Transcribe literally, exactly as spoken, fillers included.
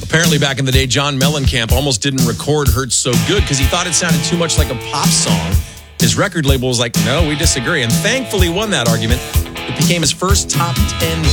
Apparently, back in the day, John Mellencamp almost didn't record Hurts So Good because he thought it sounded too much like a pop song. His record label was like, no, we disagree, and thankfully won that argument. It became his first top ten